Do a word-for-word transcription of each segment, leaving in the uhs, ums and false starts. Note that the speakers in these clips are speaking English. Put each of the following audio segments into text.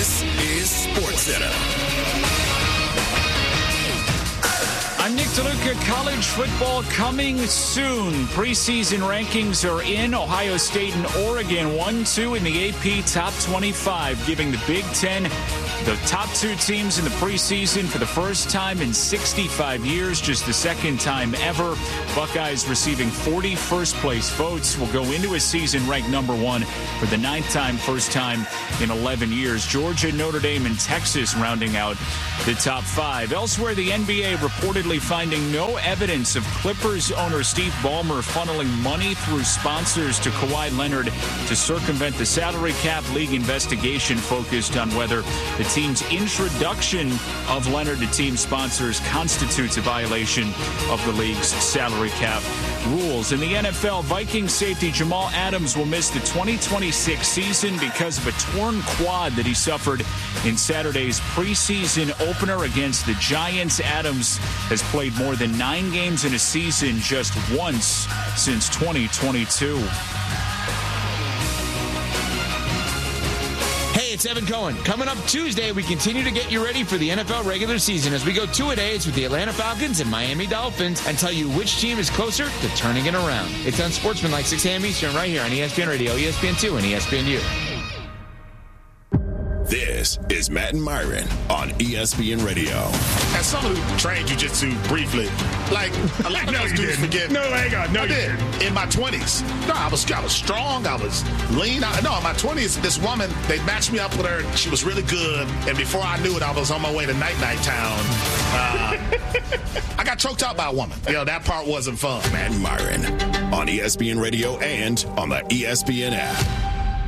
This is SportsCenter. I'm Nick DeLuca. College football coming soon. Preseason rankings are in. Ohio State and Oregon one two in the A P Top twenty-five, giving the Big Ten the top two teams in the preseason for the first time in sixty-five years, just the second time ever. Buckeyes receiving forty first-place votes will go into a season ranked number one for the ninth time, first time in eleven years. Georgia, Notre Dame, and Texas rounding out the top five. Elsewhere, the N B A reportedly finding no evidence of Clippers owner Steve Ballmer funneling money through sponsors to Kawhi Leonard to circumvent the salary cap. League investigation focused on whether the team's introduction of Leonard to team sponsors constitutes a violation of the league's salary cap rules. In the N F L, Vikings safety Jamal Adams will miss the twenty twenty-six season because of a torn quad that he suffered in Saturday's preseason opener against the Giants. Adams has played more than nine games in a season just once since twenty twenty-two. It's Evan Cohen. Coming up Tuesday, we continue to get you ready for the N F L regular season as we go two-a-days with the Atlanta Falcons and Miami Dolphins and tell you which team is closer to turning it around. It's on Sportsman like six a.m. Eastern right here on E S P N Radio, E S P N two, and E S P N U. This is Matt and Myron on E S P N Radio. As someone who trained jiu-jitsu briefly, like a lot of no, those dudes didn't. forget. No, hang on. No, I you did. didn't. In my twenties. No, I was I was strong. I was lean. I, no, in my twenties, this woman, they matched me up with her. She was really good. And before I knew it, I was on my way to Night Night Town. Uh, I got choked out by a woman. You know, that part wasn't fun. Matt and Myron on E S P N Radio and on the E S P N app.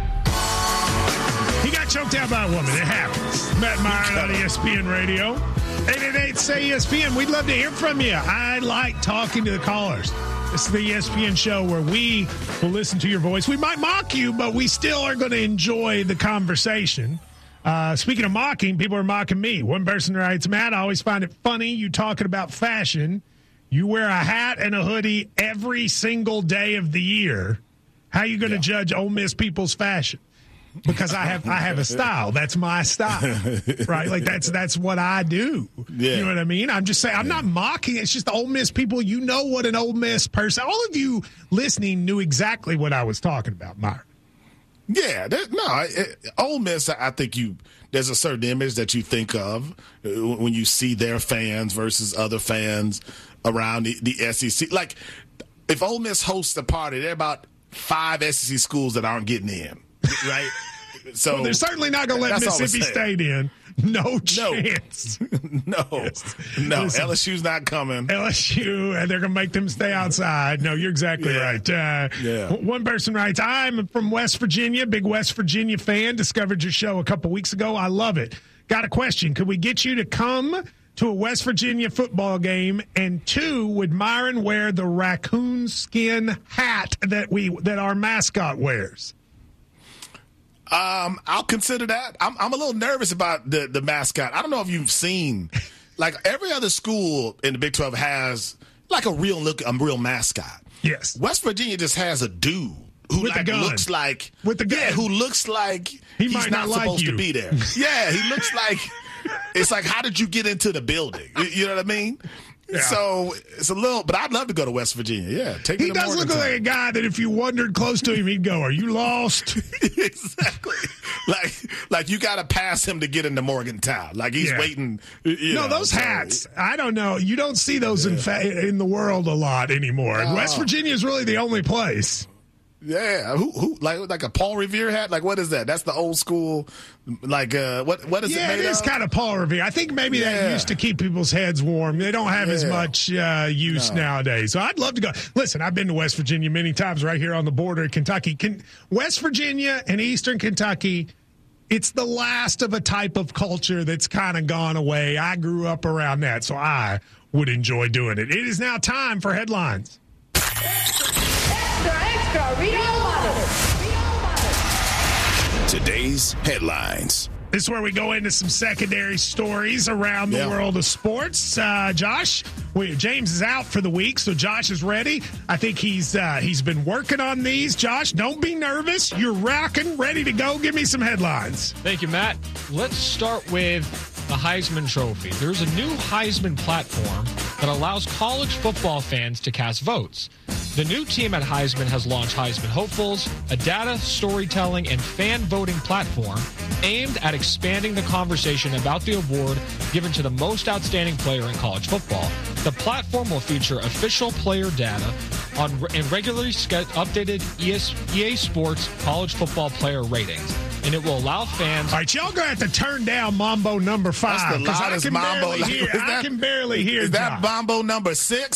He got choked out by a woman. It happens. Matt Myron on E S P N Radio. eight eight eight, say E S P N. We'd love to hear from you. I like talking to the callers. This is the E S P N show where we will listen to your voice. We might mock you, but we still are going to enjoy the conversation. Uh, speaking of mocking, people are mocking me. One person writes, Matt, I always find it funny you talking about fashion. You wear a hat and a hoodie every single day of the year. How are you going to yeah. judge Ole Miss people's fashion? Because I have I have a style. That's my style, right? Like that's that's what I do. Yeah. You know what I mean? I'm just saying I'm yeah. not mocking. It's just the Ole Miss people. You know what an Ole Miss person. All of you listening knew exactly what I was talking about, Myron. Yeah, that, no, it, Ole Miss. I think you there's a certain image that you think of when you see their fans versus other fans around the, the S E C. Like if Ole Miss hosts a party, there are about five S E C schools that aren't getting in. Right, so well, they're certainly not going to let Mississippi State in. No chance. No, yes. no. Listen, L S U's not coming. L S U, and they're going to make them stay outside. No, you're exactly yeah. right. Uh, yeah. One person writes, I'm from West Virginia, big West Virginia fan. Discovered your show a couple weeks ago. I love it. Got a question. Could we get you to come to a West Virginia football game? And two, would Myron wear the raccoon skin hat that we that our mascot wears? Um, I'll consider that. I'm, I'm a little nervous about the, the mascot. I don't know if you've seen, like every other school in the Big twelve has like a real look, a real mascot. Yes. West Virginia just has a dude who With like the gun. looks like with the gun. Yeah, who looks like he he's might not, not like supposed you. to be there. Yeah, he looks like it's like how did you get into the building? You know what I mean? Yeah. So it's a little, but I'd love to go to West Virginia. Yeah, take me he to does look like a guy that if you wandered close to him, he'd go, "Are you lost?" Exactly. Like, like you got to pass him to get into Morgantown. Like he's yeah. waiting. You no, know, those so. hats. I don't know. You don't see those yeah. in fa- in the world a lot anymore. Oh. West Virginia is really the only place. Yeah, who who like like a Paul Revere hat? Like what is that? That's the old school. Like uh, what what is yeah, it made it is of? kind of Paul Revere. I think maybe yeah. that used to keep people's heads warm. They don't have yeah. as much uh, use no. nowadays. So I'd love to go. Listen, I've been to West Virginia many times, right here on the border of Kentucky. Can, West Virginia and Eastern Kentucky. It's the last of a type of culture that's kind of gone away. I grew up around that, so I would enjoy doing it. It is now time for headlines. Extra, extra, read all about it. Today's headlines. This is where we go into some secondary stories around the Yeah. world of sports. Uh, Josh, we, James is out for the week, so Josh is ready. I think he's uh, he's been working on these. Josh, don't be nervous. You're rocking, ready to go. Give me some headlines. Thank you, Matt. Let's start with the Heisman Trophy. There's a new Heisman platform that allows college football fans to cast votes. The new team at Heisman has launched Heisman Hopefuls, a data, storytelling, and fan voting platform aimed at expanding the conversation about the award given to the most outstanding player in college football. The platform will feature official player data on and regularly ske- updated E S, E A Sports college football player ratings. And it will allow fans. All right, y'all gonna have to turn down Mambo number five. That's the 'cause I loudest can Mambo. barely hear. Is I that- can barely hear. Is that Josh. Mambo number six?